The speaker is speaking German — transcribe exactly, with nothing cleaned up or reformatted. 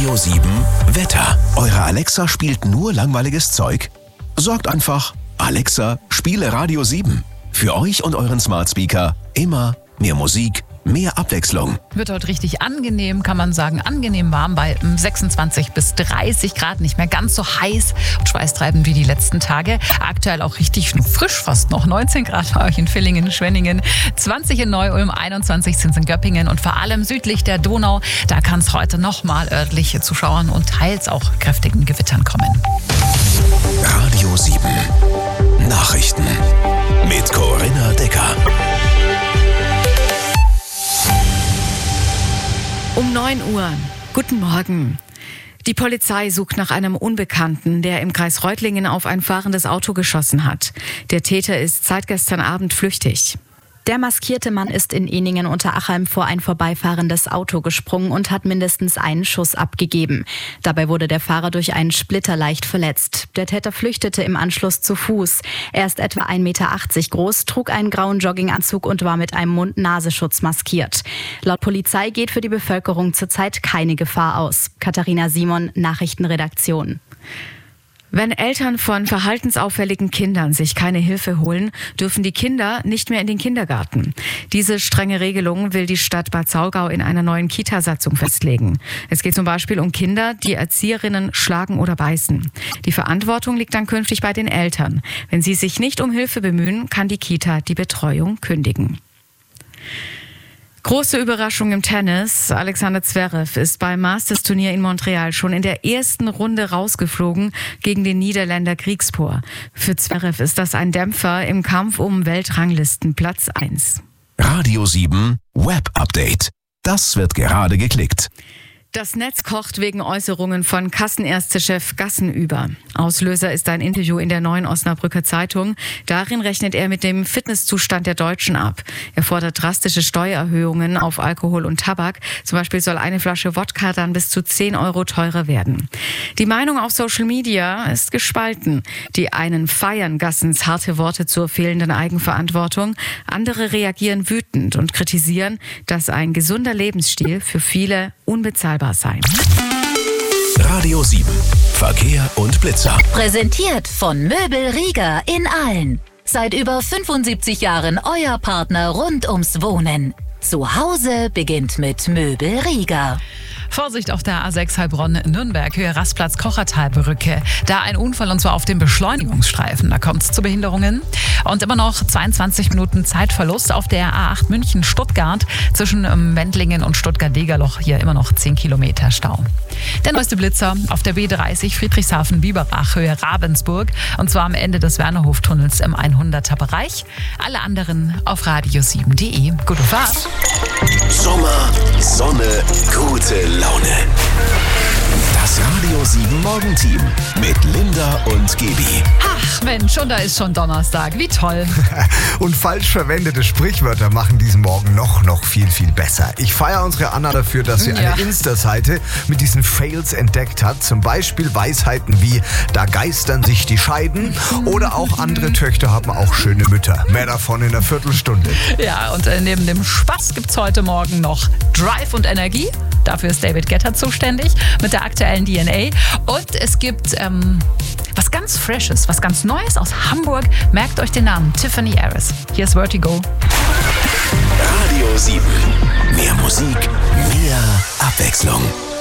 Radio sieben Wetter. Eure Alexa spielt nur langweiliges Zeug? Sorgt einfach, Alexa, spiele Radio sieben. Für euch und euren Smart Speaker immer mehr Musik, mehr Abwechslung. Wird heute richtig angenehm, kann man sagen. Angenehm warm bei sechsundzwanzig bis dreißig Grad. Nicht mehr ganz so heiß und schweißtreibend wie die letzten Tage. Aktuell auch richtig frisch, fast noch neunzehn Grad bei euch in Villingen, Schwenningen. zwanzig in Neu-Ulm, einundzwanzig sind es in Göppingen und vor allem südlich der Donau. Da kann es heute nochmal örtlich zu Schauern und teils auch kräftigen Gewittern kommen. Radio sieben Nachrichten mit Corinna Decker. Um neun Uhr. Guten Morgen. Die Polizei sucht nach einem Unbekannten, der im Kreis Reutlingen auf ein fahrendes Auto geschossen hat. Der Täter ist seit gestern Abend flüchtig. Der maskierte Mann ist in Ehningen-Unterachem vor ein vorbeifahrendes Auto gesprungen und hat mindestens einen Schuss abgegeben. Dabei wurde der Fahrer durch einen Splitter leicht verletzt. Der Täter flüchtete im Anschluss zu Fuß. Er ist etwa ein Meter achtzig groß, trug einen grauen Jogginganzug und war mit einem Mund-Nasenschutz maskiert. Laut Polizei geht für die Bevölkerung zurzeit keine Gefahr aus. Katharina Simon, Nachrichtenredaktion. Wenn Eltern von verhaltensauffälligen Kindern sich keine Hilfe holen, dürfen die Kinder nicht mehr in den Kindergarten. Diese strenge Regelung will die Stadt Bad Saulgau in einer neuen Kita-Satzung festlegen. Es geht zum Beispiel um Kinder, die Erzieherinnen schlagen oder beißen. Die Verantwortung liegt dann künftig bei den Eltern. Wenn sie sich nicht um Hilfe bemühen, kann die Kita die Betreuung kündigen. Große Überraschung im Tennis. Alexander Zverev ist beim Masters-Turnier in Montreal schon in der ersten Runde rausgeflogen gegen den Niederländer Griekspoor. Für Zverev ist das ein Dämpfer im Kampf um Weltranglisten Platz eins. Radio sieben Web Update. Das wird gerade geklickt. Das Netz kocht wegen Äußerungen von Kassenärztechef Gassenüber. Auslöser ist ein Interview in der Neuen Osnabrücker Zeitung. Darin rechnet er mit dem Fitnesszustand der Deutschen ab. Er fordert drastische Steuererhöhungen auf Alkohol und Tabak. Zum Beispiel soll eine Flasche Wodka dann bis zu zehn Euro teurer werden. Die Meinung auf Social Media ist gespalten. Die einen feiern Gassens harte Worte zur fehlenden Eigenverantwortung. Andere reagieren wütend und kritisieren, dass ein gesunder Lebensstil für viele unbezahlbar sein. Radio sieben Verkehr und Blitzer. Präsentiert von Möbel Rieger in Aalen. Seit über fünfundsiebzig Jahren euer Partner rund ums Wohnen. Zu Hause beginnt mit Möbel Rieger. Vorsicht auf der A sechs Heilbronn-Nürnberg, Höhe Rastplatz-Kochertalbrücke. Da ein Unfall und zwar auf dem Beschleunigungsstreifen. Da kommt es zu Behinderungen. Und immer noch zweiundzwanzig Minuten Zeitverlust auf der A acht München-Stuttgart. Zwischen ähm, Wendlingen und Stuttgart-Degerloch hier immer noch zehn Kilometer Stau. Der neueste Blitzer auf der B dreißig Friedrichshafen-Biberach, Höhe Ravensburg. Und zwar am Ende des Wernerhof-Tunnels im hunderter Bereich. Alle anderen auf radio sieben punkt de. Gute Fahrt. Sommer, Sonne, gute Laune. Das Radio sieben Morgenteam mit Linda und Gaby. Ach Mensch, und da ist schon Donnerstag. Wie toll. Und falsch verwendete Sprichwörter machen diesen Morgen noch, noch viel, viel besser. Ich feiere unsere Anna dafür, dass sie Ja. eine Insta-Seite mit diesen Fails entdeckt hat. Zum Beispiel Weisheiten wie, da geistern sich die Scheiden. Oder auch andere Töchter haben auch schöne Mütter. Mehr davon in einer Viertelstunde. Ja, und äh, neben dem Spaß gibt's heute Morgen noch Drive und Energie. Dafür ist David Guetta zuständig mit der aktuellen D N A. Und es gibt ähm, was ganz Freshes, was ganz Neues aus Hamburg. Merkt euch den Namen, Tiffany Harris. Hier ist Vertigo. Radio sieben. Mehr Musik, mehr Abwechslung.